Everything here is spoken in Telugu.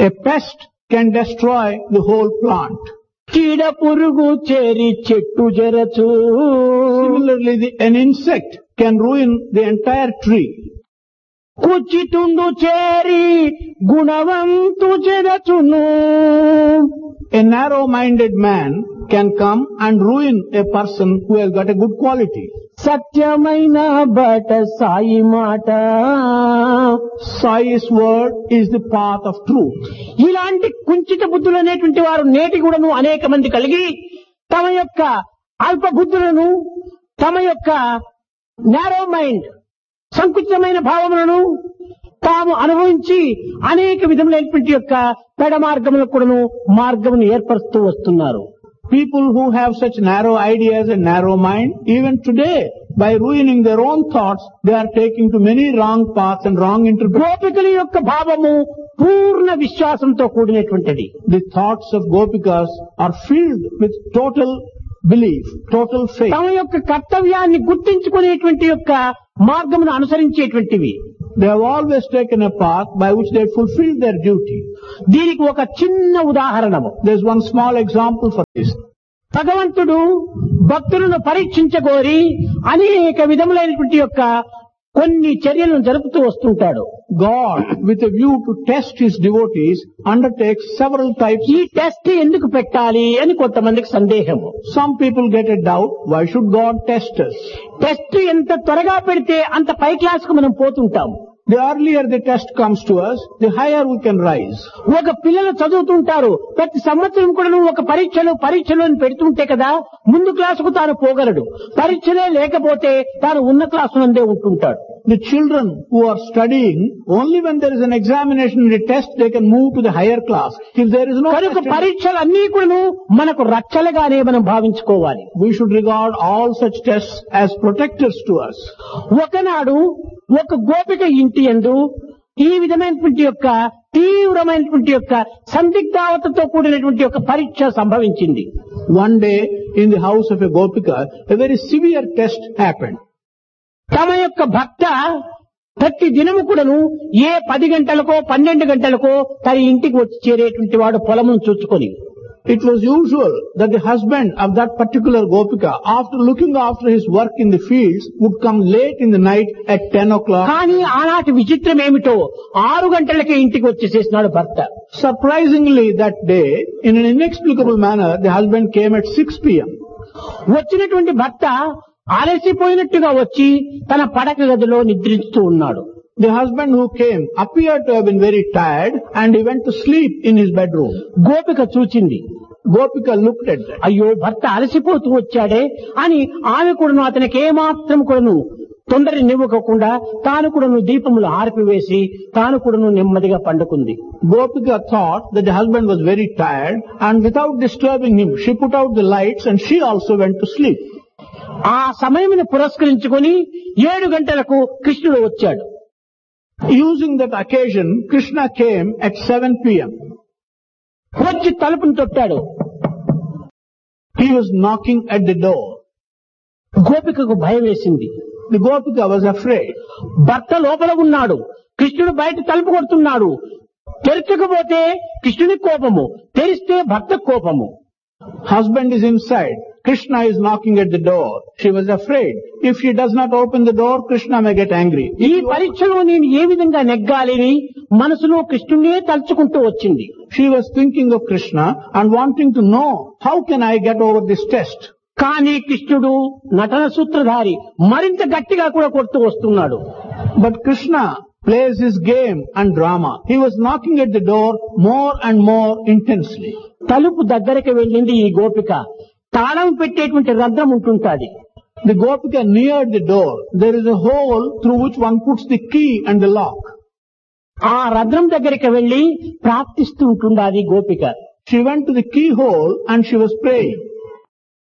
A pest can destroy the whole plant. చీడ పురుగు చేరి చెట్టు జరచు. Similarly, an insect can ruin the entire tree. కుచితుండు చేరి గుణవంతు జరచును. A narrow-minded man can come and ruin a person who has got a good quality. సత్యమైన బట సాయి మాట. Sai's word is the path of truth. ఇలాంటి కుంచిత బుద్ధులు అనేటువంటి వారు నేటి కూడాను అనేక మంది కలిగి తమ యొక్క అల్ప బుద్ధులను, తమ యొక్క నారో మైండ్, సంకుచితమైన భావములను తాము అనుభవించి అనేక విధములైనటువంటి యొక్క పెడ మార్గములకు కూడాను మార్గమును ఏర్పరుస్తూ వస్తున్నారు. People who have such narrow ideas and narrow mind, even today, by ruining their own thoughts, they are taking to many wrong paths and wrong interpretations. గోపికల యొక్క భావము పూర్ణ విశ్వాసంతో కూడినటువంటిది. The thoughts of Gopikas are filled with total belief, total faith. తమ యొక్క కర్తవ్యాన్ని గుర్తించుకునేటువంటి యొక్క మార్గమును అనుసరించేటువంటివి. They have always taken a path by which they fulfill their duty. దీనికి ఒక చిన్న ఉదాహరణము. There is one small example for this. భగవంతుడు భక్తులను పరీక్షించగోరి అనేక విధములైనటువంటి యొక్క కొన్ని చర్యలను జరుపుతూ వస్తుంటాడు. God, with a view to test his devotees, undertakes several types. ఈ టెస్ట్ ఎందుకు పెట్టాలి అని కొంతమందికి సందేహము. Some people get a doubt, why should God test us? Test ఎంత త్వరగా పెడితే అంత పై క్లాస్ కు మనం పోతుంటాం. The earlier the test comes to us, the higher we can rise. ఒక పిల్లలు చదువుతుంటారు, ప్రతి సంవత్సరం కూడా ఒక పరీక్షలు అని పెడుతుంటే కదా ముందు క్లాసుకు తాను పోగలడు. పరీక్షలే లేకపోతే తాను ఉన్న class నందే ఉంటుంటాడు. The children who are studying, only when there is an examination and a test, they can move to the higher class. If there is no కనుక test, పరీక్షలన్నీ కూడా మనకు రక్షలుగానే మనం భావించుకోవాలి. we should regard all such tests as protectors to us. ఒకనాడు ఒక గోపిక ఇంటి యందు ఈ విధమైనటువంటి యొక్క తీవ్రమైనటువంటి యొక్క సందిగ్ధావతతో కూడినటువంటి యొక్క పరీక్ష సంభవించింది. One day, in the house of a Gopika, a very severe test happened. తమ యొక్క భర్త ప్రతి దినము కూడాను 10 గంటలకో 12 గంటలకో తన ఇంటికి వచ్చి చేరేటువంటి వాడు పొలమును చూసుకొని. It was usual that the husband of that particular Gopika, after looking after his work in the fields, would come late in the night at 10 o'clock. కానీ ఆనాటి విచిత్రం ఏమిటో 6 గంటలకే ఇంటికి వచ్చేసేసినాడు భర్త. Surprisingly that day, in an inexplicable manner, the husband came at 6 p.m. వచ్చినటువంటి భర్త అలసిపోయినట్టుగా వచ్చి తన పడక గదిలో నిద్రిస్తూ ఉన్నాడు. The husband who came appeared to have been very tired and he went to sleep in his bedroom. గోపిక చూచింది. Gopika looked at that. అయ్యో భర్త అలసిపోతూ వచ్చాడే అని ఆమె కూడాను అతనికి ఏమాత్రం కూడాను తొందరనివ్వకుండా తాను కూడాను దీపములు ఆర్పివేసి తాను కూడాను నెమ్మదిగా పండుకుంది. Gopika thought that the husband was very tired and without disturbing him, she put out the lights and she also went to sleep. ఆ సమయమును పురస్కరించుకొని 7 గంటలకు కృష్ణుడు వచ్చాడు. Using that occasion, Krishna came at 7 p.m. వచ్చి తలుపును తొట్టాడు. He was knocking at the door. గోపికకు భయం వేసింది. The Gopika was afraid. భర్త లోపల ఉన్నాడు, కృష్ణుడు బయట తలుపు కొడుతున్నాడు. తెరచకపోతే కృష్ణుని కోపము, తెరిస్తే భర్త కోపము. Husband is inside. Krishna is knocking at the door. She was afraid. If she does not open the door, Krishna may get angry. ఈ పరీక్షలో నేను ఏ విధంగా నెగ్గాలని మనసులో కృష్ణునే తలుచుకుంటూ వచ్చింది. She was thinking of Krishna and wanting to know, how can I get over this test? కానీ కృష్ణుడు నటన సూత్రధారి మరింత గట్టిగా కూడా కొడుతూ వస్తున్నాడు. But Krishna plays his game and drama. He was knocking at the door more and more intensely. తలుపు దగ్గరికి వెళ్ళింది ఈ గోపిక. తాళం పెట్టేటువంటి రంధ్రం ఉంటుంటాది. The Gopika neared the door. There is a hole through which one puts the key and the lock. ఆ రంధ్రం దగ్గరికి వెళ్లి ప్రార్థిస్తూ ఉంటుండాది గోపిక. She went to the keyhole and she was praying.